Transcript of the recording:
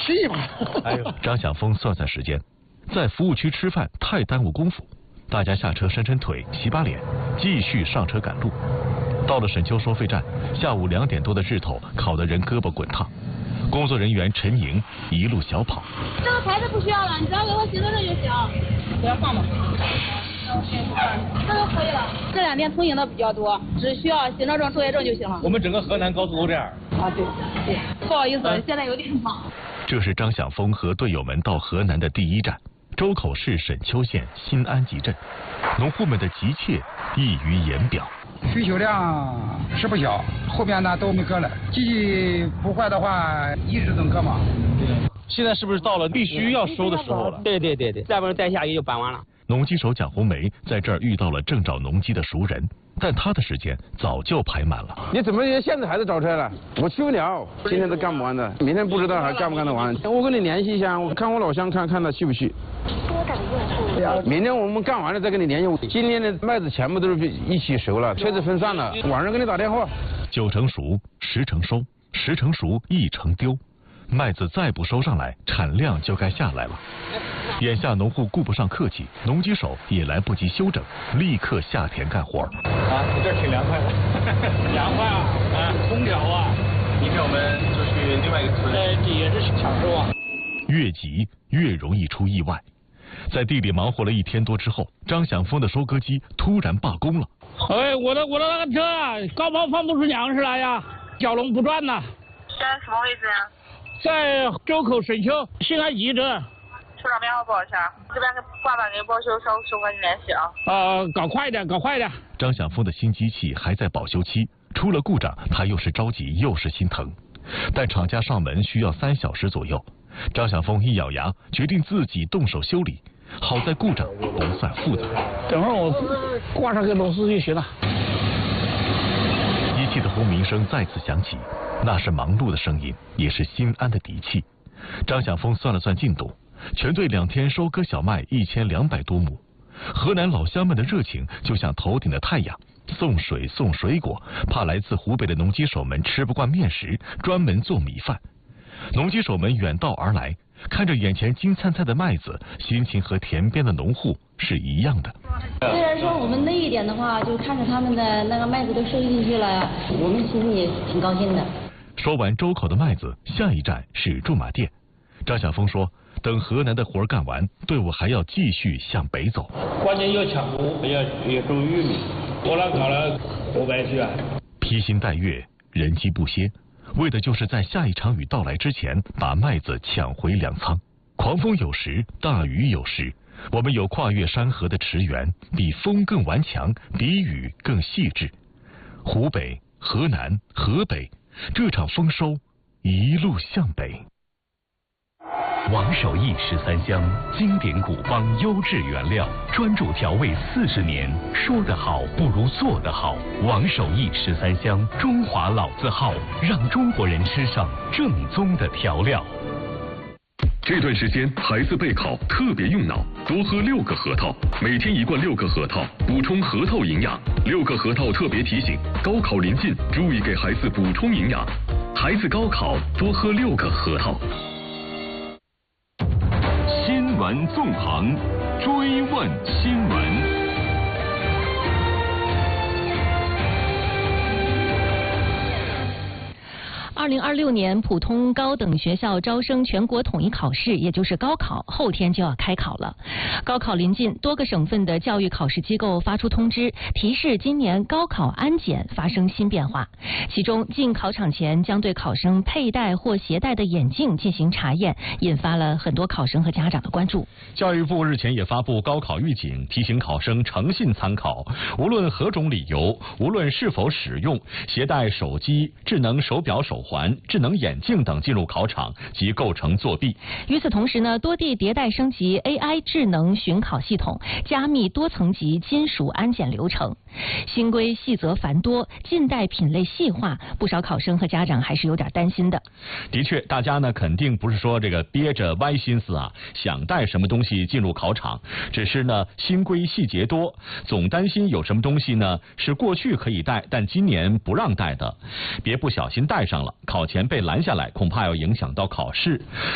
吃一把。 哎呦，张晓峰算算时间，在服务区吃饭太耽误功夫，大家下车伸伸腿、洗把脸，继续上车赶路。到了沈丘收费站，下午2点多的日头烤得人胳膊滚烫。工作人员陈莹一路小跑。 这个牌子不需要了，你只要给我行车证就行。不要放吧。这就可以了。这2天通行的比较多，只需要行车证、作业证就行了。 我们整个河南高速都这样。 啊，对。不好意思，现在有点忙。 这是张晓峰和队友们到河南的第一站，周口市沈丘县新安集镇。农户们的急切溢于言表。 需求量是不小，后边呢都没割了，机器不坏的话一直能割嘛。 现在是不是到了必须要收的时候了？ 对，再不然再下雨就搬完了。 农机手蒋红梅在这儿遇到了正找农机的熟人，但她的时间早就排满了。 你怎么现在还在找车了？我去不了，今天都干不完的，明天不知道还干不干得完。我跟你联系一下，我看我老乡看他去不去。明天我们干完了再跟你联系。今天的麦子全部都是一起熟了，车子分散了，晚上给你打电话。 9成熟，10成收，10成熟1成丢。麦子再不收上来，产量就该下来了。眼下农户顾不上客气，农机手也来不及休整，立刻下田干活。 这挺凉快的。凉快啊！空调啊！明天我们就去另外一个村。这也是抢收啊。 越急越容易出意外。在地里忙活了1天多之后，张晓峰的收割机突然罢工了。 哎，我的那个车啊，高抛放不出粮食来呀，小龙不转呐。 在什么位置呀？ 在周口沈丘新安集镇。 车上编号报一下，这边挂档给报修收和你联系啊。 搞快点。 张晓峰的新机器还在保修期，出了故障，他又是着急又是心疼。但厂家上门需要3小时左右，张晓峰一咬牙，决定自己动手修理。好在故障不算复杂， 等会儿我挂上个螺丝就行了。 机器的轰鸣声再次响起，那是忙碌的声音，也是心安的底气。张晓峰算了算进度，全队2天收割小麦1200多亩。河南老乡们的热情就像头顶的太阳，送水送水果，怕来自湖北的农机手们吃不惯面食，专门做米饭。农机手们远道而来，看着眼前金灿灿的麦子，心情和田边的农户是一样的。 虽然说我们累一点的话，就看着他们的那个麦子都收进去了，我们心里也挺高兴的。 收完周口的麦子，下一站是驻马店。张晓峰说，等河南的活干完，队伍还要继续向北走。 关键要抢谷，要种玉米，我那搞了500去啊。 披星戴月，人机不歇，为的就是在下一场雨到来之前，把麦子抢回粮仓。狂风有时，大雨有时，我们有跨越山河的驰援，比风更顽强，比雨更细致。湖北、河南、河北，这场丰收一路向北。 王守义13香，经典古方，优质原料，专注调味40年。说得好不如做得好。王守义13香，中华老字号，让中国人吃上正宗的调料。 这段时间孩子备考特别用脑，多喝6个核桃，每天1罐6个核桃，补充核桃营养。6个核桃特别提醒：高考临近，注意给孩子补充营养。孩子高考多喝6个核桃。 新闻纵横，追问新闻。 2026年普通高等学校招生全国统一考试，也就是高考，后天就要开考了。高考临近，多个省份的教育考试机构发出通知，提示今年高考安检发生新变化。其中，进考场前将对考生佩戴或携带的眼镜进行查验，引发了很多考生和家长的关注。 教育部日前也发布高考预警，提醒考生诚信参考，无论何种理由，无论是否使用，携带手机、智能手表、手环、智能眼镜等进入考场即构成作弊。 与此同时呢，多地迭代升级 AI 智能巡考系统，加密多层级金属安检流程。新规细则繁多，禁带品类细化，不少考生和家长还是有点担心的。 的确，大家呢肯定不是说这个憋着歪心思啊，想带什么东西进入考场，只是呢新规细节多，总担心有什么东西呢是过去可以带，但今年不让带的，别不小心带上了，考前被拦下来，恐怕要影响到考试。